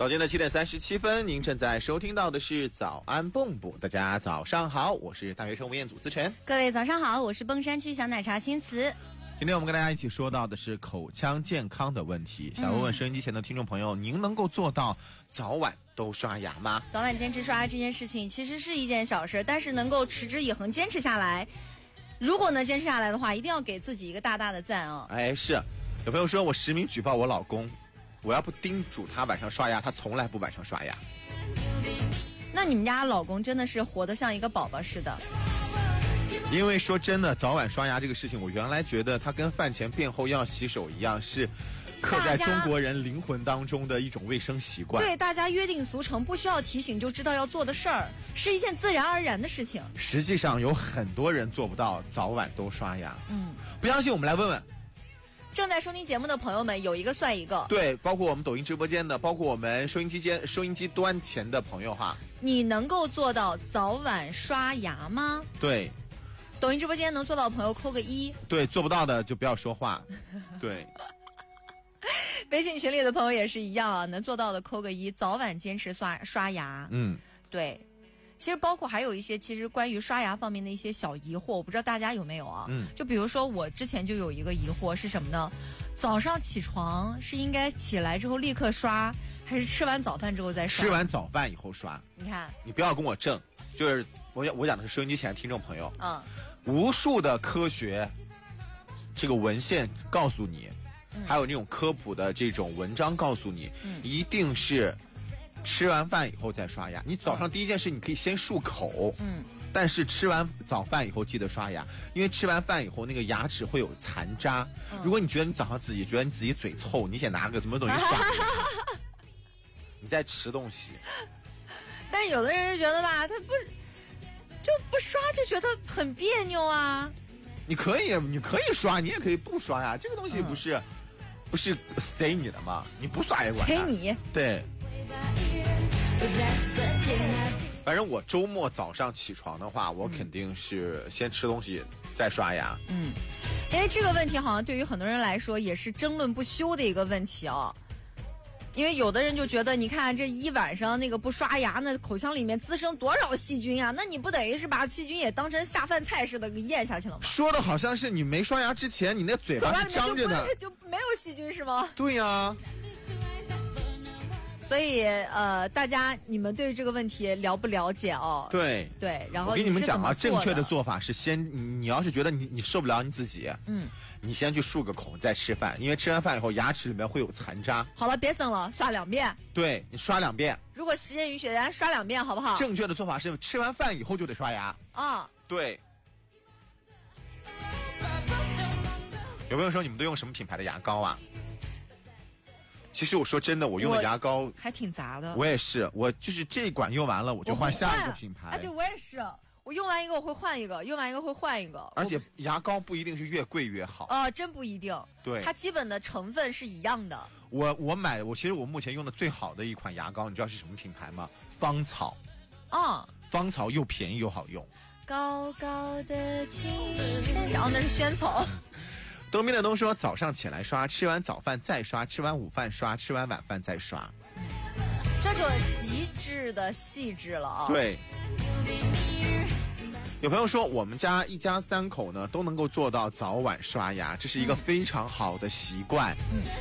早间的7点37分，您正在收听到的是早安蹦蹦。大家早上好，我是大学生吴彦祖思晨。 各位早上好，我是蹦山区小奶茶新慈。 今天我们跟大家一起说到的是口腔健康的问题，想问问收音机前的听众朋友，您能够做到早晚都刷牙吗？ 早晚坚持刷牙这件事情其实是一件小事，但是能够持之以恒坚持下来，如果能坚持下来的话，一定要给自己一个大大的赞啊！ 哎，是有朋友说我实名举报我老公，我要不叮嘱他晚上刷牙，他从来不晚上刷牙。 那你们家老公真的是活得像一个宝宝似的。 因为说真的，早晚刷牙这个事情，我原来觉得它跟饭前便后要洗手一样，是刻在中国人灵魂当中的一种卫生习惯。 对，大家约定俗成，不需要提醒就知道要做的事儿，是一件自然而然的事情。 实际上有很多人做不到早晚都刷牙。不相信我们来问问。 正在收听节目的朋友们，有一个算一个。 对，包括我们抖音直播间的，包括我们收音机端前的朋友哈。 你能够做到早晚刷牙吗？ 对。 抖音直播间能做到的朋友扣个1。对， 做不到的就不要说话。对。 微信群里的朋友也是一样啊，能做到的扣个1，早晚坚持刷牙。对。其实包括还有一些其实关于刷牙方面的一些小疑惑，我不知道大家有没有啊？就比如说我之前就有一个疑惑是什么呢？早上起床是应该起来之后立刻刷，还是吃完早饭之后再刷？ 吃完早饭以后刷。 你看， 你不要跟我争，就是我讲的是收音机前的听众朋友。无数的科学这个文献告诉你，还有那种科普的这种文章告诉你，一定是吃完饭以后再刷牙。你早上第一件事你可以先漱口，但是吃完早饭以后记得刷牙，因为吃完饭以后那个牙齿会有残渣。如果你觉得你早上自己觉得你自己嘴臭，你先拿个什么东西刷，你在吃东西。 但有的人就觉得吧，他不刷就觉得很别扭啊。你可以刷，你也可以不刷呀。这个东西不是塞你的吗？你不刷也管。 塞你。对。 反正我周末早上起床的话，我肯定是先吃东西再刷牙。 因为这个问题好像对于很多人来说也是争论不休的一个问题啊。因为有的人就觉得，你看这一晚上那个不刷牙，那口腔里面滋生多少细菌啊？那你不等于是把细菌也当成下饭菜似的给咽下去了吗？ 说的好像是你没刷牙之前，你那嘴巴是张着的， 就没有细菌是吗？ 对呀。 所以大家你们对这个问题了不了解哦？ 对， 然后我跟你们讲啊，正确的做法是你要是觉得你受不了你自己，你先去漱个口再吃饭，因为吃完饭以后牙齿里面会有残渣。 好了，别省了，刷2遍。 对，你刷2遍。如果时间允许，咱刷2遍好不好？ 正确的做法是吃完饭以后就得刷牙。对。有朋友说你们都用什么品牌的牙膏啊？其实我说真的，我用的牙膏还挺杂的。 我也是，我就是这一管用完了，我就换下一个品牌。 对，我也是，我用完一个我会换一个，用完一个会换一个。 而且牙膏不一定是越贵越好。 真不一定。 对， 它基本的成分是一样的。 其实我目前用的最好的一款牙膏，你知道是什么品牌吗？芳草。芳草又便宜又好用。 高高的青山上，那是萱草。 东边的东说早上起来刷，吃完早饭再刷，吃完午饭刷，吃完晚饭再刷。 这就极致的细致了啊！ 对。有朋友说我们家一家3口呢都能够做到早晚刷牙，这是一个非常好的习惯。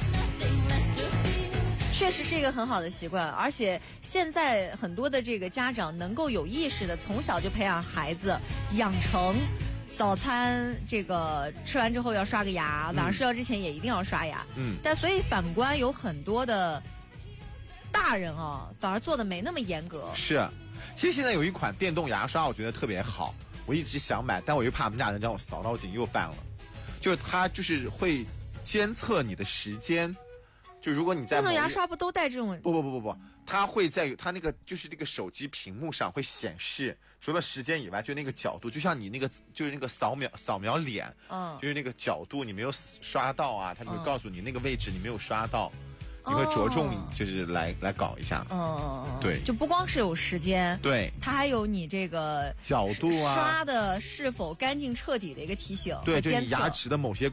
确实是一个很好的习惯，而且现在很多的这个家长能够有意识的从小就培养孩子养成早餐这个吃完之后要刷个牙，晚上睡觉之前也一定要刷牙。但所以反观有很多的大人反而做的没那么严格。 是，其实现在有一款电动牙刷，我觉得特别好，我一直想买，但我又怕我们家人让我扫到紧又犯了。就是它就是会监测你的时间。就如果你在电动牙刷不都带这种？ 不，它会在它那个就是这个手机屏幕上会显示，除了时间以外，就那个角度，就像你那个就是那个扫描脸，就是那个角度你没有刷到啊，它就会告诉你那个位置你没有刷到，你会着重就是来搞一下。对， 就不光是有时间， 对， 它还有你这个角度啊， 刷的是否干净彻底的一个提醒。 对，就你牙齿的某些